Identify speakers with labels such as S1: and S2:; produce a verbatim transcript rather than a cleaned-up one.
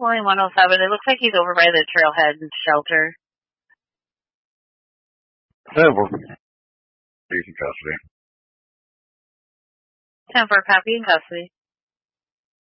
S1: Only one oh seven. It looks like he's over by the Trailhead shelter.
S2: ten four. He's in custody.
S1: ten four, copy in custody.